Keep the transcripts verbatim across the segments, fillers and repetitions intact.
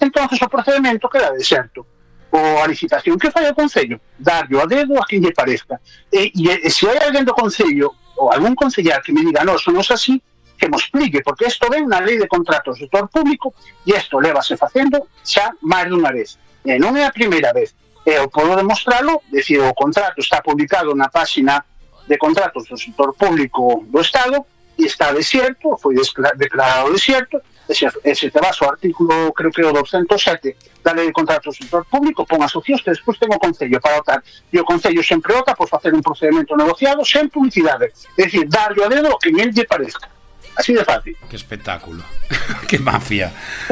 entonces o procedimento queda deserto. O a licitación que fai o Concello, darlle a dedo a quen lle parezca. E, e, e se hai alguén do Concello ou algún concellar que me diga no, son os así, que mo explique, porque isto ven na lei de contratos do sector público e isto lévase facendo xa máis dunha vez. E non é a primeira vez. E eu podo demostralo, decir, o contrato está publicado na páxina de contratos do sector público do Estado e está desierto, foi declarado desierto. E se, e se te vas ao artículo, creo que o doscientos sete da lei de contratos do sector público, pon as opcións que despois ten o Concello para votar, e o Concello sempre vota por facer un procedimento negociado sen publicidade, é dicir, darlle a dedo que nem lle parezca, así de fácil. Que espectáculo. Que mafia.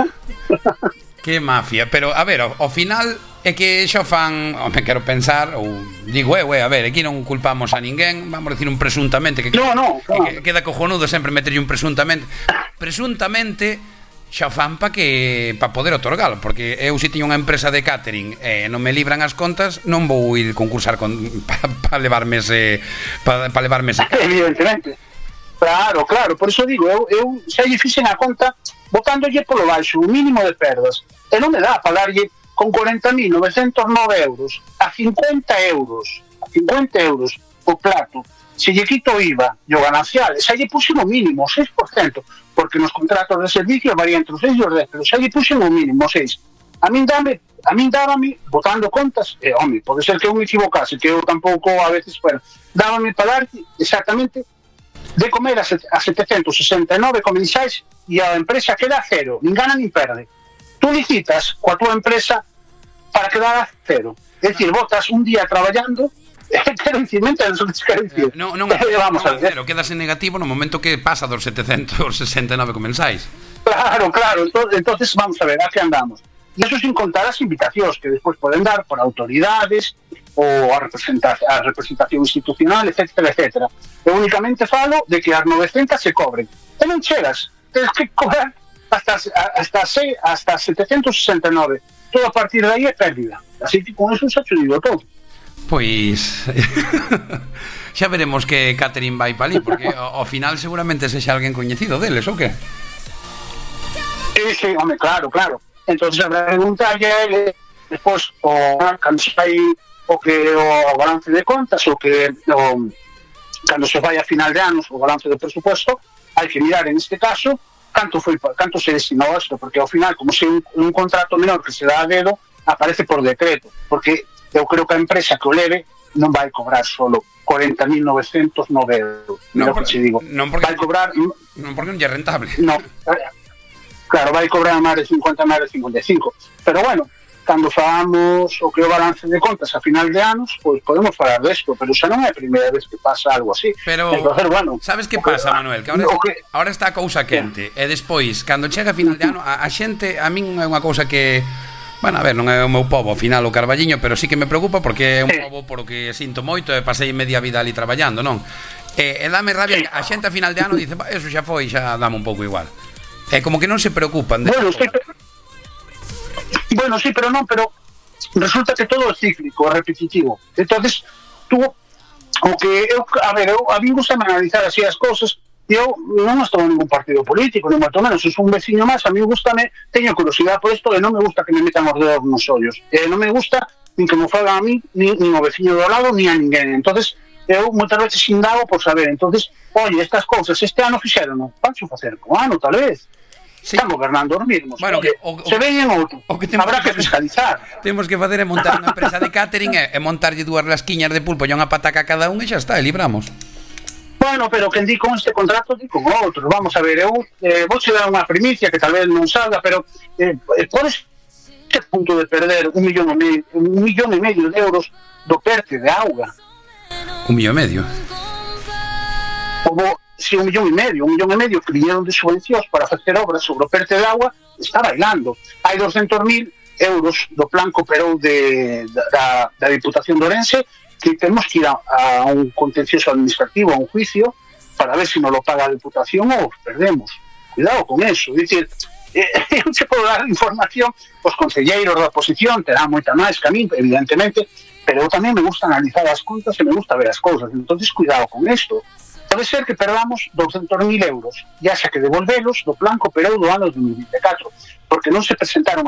Que mafia. Pero, a ver, ao, ao final é que xa fan, o me quero pensar, ou digo, eh, eh, a ver, aquí non culpamos a ninguén, vamos a decir un presuntamente, que, no, no, claro. que queda cojonudo sempre meterlle un presuntamente. Presuntamente xa fan pa que pa poder otorgalo, porque eu se tiño unha empresa de catering e eh, non me libran as contas, non vou ir concursar con para pa levarme ese para pa levarme ese. Evidentemente. Claro, claro, por iso digo, eu, eu xa lle fixen a conta botándolle polo baixo o mínimo de perdas. E non me dá para darlle con cuarenta mil novecientos nove euros a cincuenta euros, a cincuenta euros o plato. Se lle quito o I V A e o ganancial, xa lle puxen o mínimo, o seis por cento, porque nos contratos de servicio varía entre os seis e os dez, pero xa lle puxen o mínimo, o seis. A min dame, a min dábame, botando contas, e, home, pode ser que eu me equivocase, que eu tampouco a veces, bueno, dábame para darte exactamente de comer a, set, a setecentos sesenta e nove comensais e a empresa queda a cero, nin gana nin perde. Tú licitas coa túa empresa para quedar a cero. É dicir, botas un día traballando, pero encimento non se quero dicir. Non, non, vamos non, a ver. Cero, quedas en negativo no momento que pasa dos setecentos sesenta e nove comensais. Claro, claro, entonces, entonces vamos a ver, a que andamos. E iso sin contar as invitacións que despois poden dar por autoridades ou a representación, a representación institucional, etcétera, etcétera. Eu únicamente falo de que as novecentas se cobren. E non chegas, tens que cobrar hasta, hasta, hasta setecentos sesenta e nove. Todo a partir de aí é pérdida. Así que con eso xa te digo todo. Pois xa veremos que catering vai pa ali, porque ao, ao final seguramente sexa alguén coñecido deles, ou que? Sí, sí, home, claro, claro. Entonces habrá que preguntarlle a ele despois o cando se vai o que o balance de contas o que o, cando se vai a final de anos o balance do presupuesto, hai que mirar en este caso canto foi canto se destinou a isto, porque ao final como se un, un contrato menor que se dá a dedo aparece por decreto, porque eu creo que a empresa que o leve non vai cobrar solo cuarenta mil novecientos nove euros. Non, porque, que digo. Non porque vai cobrar non porque non é rentable. Non. Claro, vai cobrar máis de cincuenta, máis de cincuenta e cinco. Pero bueno, cando falamos o que o balance de contas a final de anos, pois podemos falar desto, pero xa non é a primeira vez que pasa algo así. Pero, entonces, bueno, sabes que pasa, Manuel? Que ahora, que, ahora está a cousa quente, e despois, cando chega a final de ano, a, a xente, a min é unha cousa que, bueno, a ver, non é o meu pobo, ao final o Carballiño, pero sí que me preocupa porque é un pobo por o que sinto moito e pasei media vida ali traballando, non? E, e dame rabia, a xente a final de ano dice, eso xa foi, xa dame un pouco igual. É como que non se preocupan de bueno, sí, pero, bueno, sí, pero non, pero resulta que todo é cíclico, é repetitivo. Entonces, tú o que eu, a ver, eu a mí gusta analizar así as cousas. Eu non estou en ningún partido político, nem moito menos, se un veciño máis, a mí gustame, teño curiosidade por isto e non me gusta que me metan os dedos nos ollos. E non me gusta nin que me fagan a mí, nin, nin o veciño do lado, nin a ninguén. Entonces, eu moitas veces indago por saber. Entonces, oye, estas cousas este ano fixeron, non? Vanse facer co ano, tal vez. Sí. Están gobernando os mismos. Bueno, oye, que, o, se ven en outro. Que habrá que fiscalizar. Temos que facer é montar unha empresa de catering e, e montarlle dúas lasquiñas de pulpo e unha pataca a cada un e xa está, e libramos. Bueno, pero quen di con este contrato di con outro. Vamos a ver, eu eh, vou che dar unha primicia que tal vez non salga, pero eh, podes ter punto de perder un millón e medio, un millón e medio de euros do perte de auga. Un millón e medio? Como si un millón e medio, un millón e medio que viñeron de subvencións para facer obras sobre o perte de agua, está bailando. Hai doscientos mil euros do plan que operou de, da, da Diputación de Ourense que temos que ir a, a un contencioso administrativo, a un juicio, para ver si nos lo paga a Diputación ou perdemos. Cuidado con eso. É dicir, eh, eu se podo dar información, os concelleiros da oposición terán moita máis que a mí, evidentemente, pero eu tamén me gusta analizar as contas e me gusta ver as cousas. Entonces, cuidado con isto. Pode ser que perdamos doscientos mil euros, ya xa que devolvelos do plan que operou do ano dos mil vinte e catro, porque non se presentaron